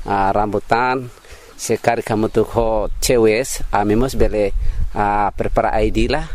rambutan sekali kamu tuh ho cewes amos bele prepara ID lah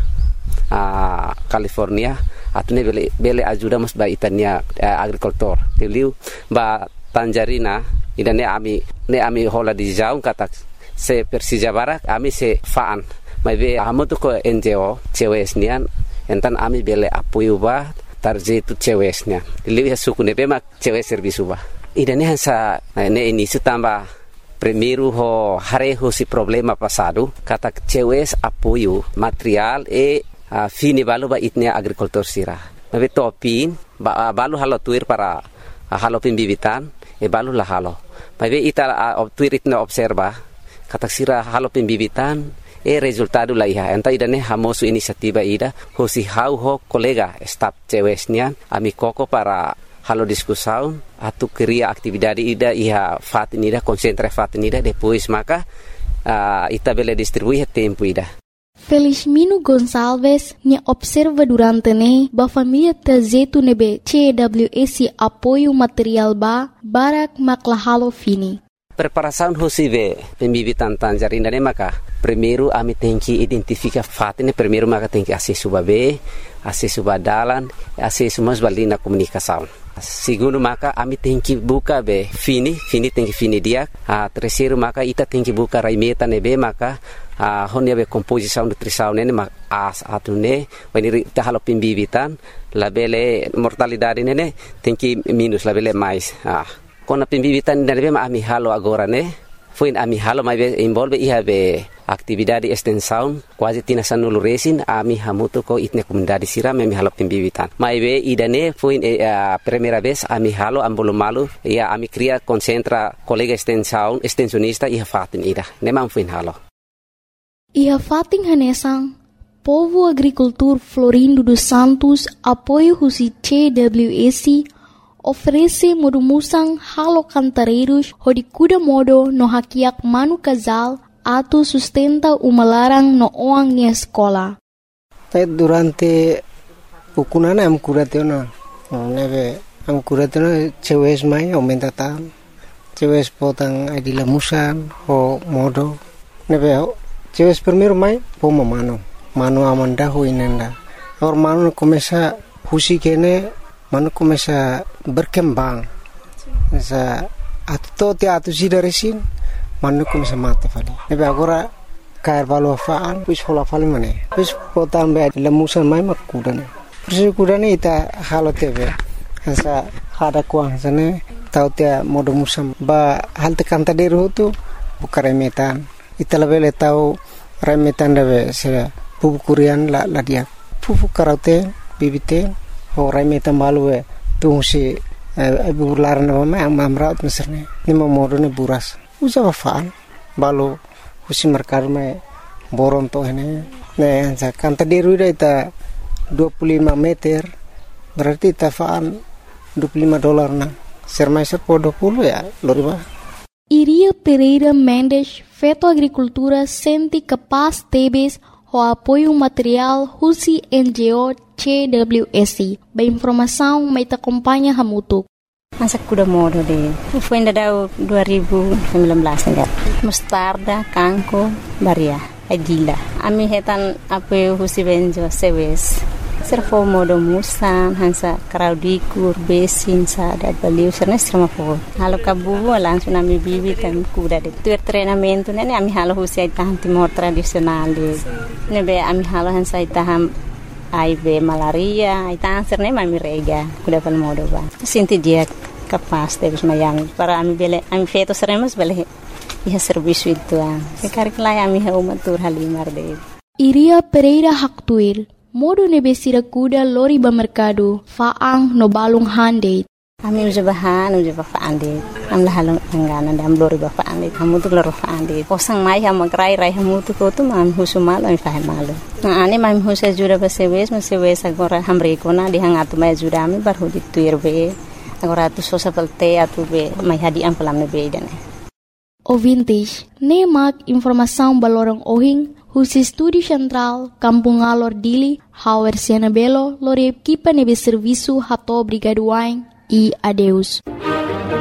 California atune bele ajuda mas ba itania agricultor tiliu ba Tanjarina idane ami hola di jaung kata se Persija Barat ami se faan mai be amo tu ko NGO cewesnian entan ami bele apuyu ba tarje tu cewesnya tiliu suku ne be mak cewes servisu ba idane hansa ne ini sutamba primeiro ho hareho si problema passado kata cewes apoio material fini balu ba itnia agricultor sira mabe topin balu halo tuir para halo pimbibitan balu la halo mabe ita tuir itna observa kata sira halo pimbibitan resultado la iha enta idane hamosu inisiativa ida hosi ho kolega staff cewesnya ami koko para halo discussão atu queria atividade ida iha fatinida concentra fatinida depois maka ita bele distribuir tempo ida. Felizmino Gonçalves nya observa durante ne ba família trajeto nebe CWS apoio material ba barak maklahalo fini. Preparação hosive pembibitan Tanjarina ne maka primeiro ami tem que identificar fatine primeiro maka tem que acesso babe acesso badalan acesso mas balina comunicação. Segundo maka ami tem que buka be fini tem que fini dia terceiro maka ita tem que buka raimeta nebe maka honia be composição nutrição nene atune wani ta halo pimbibitan labele mortalidade nene tem que minus labele mais kona pimbibitan nebe ma ami halo agora ne foi ami halo mai be involve iha be atividade extensão quase tina sanulu resin ami hamuto ko itne comunidade sira ami halo pimbibitan mai be idane foi primeira vez ami halo ambolo malu ia ami cria concentra colega extensão extensionista iha fatin ida nemam foi halo iha fatin hanesang povo agricultor Florindo dos Santos apoio husi CWS oferece modumusang halo cantareiros hodikuda modo no hakiak manu casal atu sustenta umalarang no oang ni escola. Durante ukunana am kuratena neve am kuratena cewes mai aumenta tam cewes potang adila musan ho modo neve cewes primeiro mai poma mano amanda ho inenda or mano começa husi kene mano começa berkembang sa atu sidaresin mano começa mata fali nebe agora cair valo faan pus hola fali mane pus potam be lemusan mai makudane pus kudane ita halo tebe sa hada kuang sane tau tia modo musam ba halte kanta deru tu bukare metan ita lebele tau remetan debe se pupu kurian la dia pupu karaute bibite ho remetan balue tu si bular na ma amraut meserne ni modo ne buras usa faan balu husi merkar me boron to hene ne sa kanta deru ita 25 meter berarti tafaan $25 na sermaiser po 20 ya loriba. Iria Pereira Mendes feto agricultura senti capaz tebes ho apoio material husi NGO CWS ba informação mai ta acompanha hamutuk. Masa kuda modo de foi ainda dau 2019 ainda mostarda kanko baria agila ami hetan apoio husi benjo sewes servo modo musan hansa kraudikur besin sa da baliu sernes sama po halo kabu langsung ami bibi kan kuda de tu treinamento nene ami halo husi itahan timor tradisional de nebe ami halo hansa itaham aibe malaria itahan serne mami rega kuda pal modo ba sinti dia capaz de mayang para ami bele ami feto seremos bele iha serviço itu sekar klai ami ha umatur halimar de Iria Pereira Haktuir modo nebesira kuda lori ba mercado faang no balung hande ami uja faande am la halong angana dam lori ba faande kamu tu loro faande posang mai ha magrai rai hamu tu ko tu mam husumal ami fa malo na ani mam husa jura ba sewes agora hamre kona di hangatu mai jura ami bar hudi tuir be agora tu sosa pelte atu be mai hadi am pelam be dane Ouvintes, nemak informação balorong ohing husi Estúdio Central, Kampung Alor Dili, Hauer Siena Belo, lore equipa nebe serviço hato brigaduain e adeus.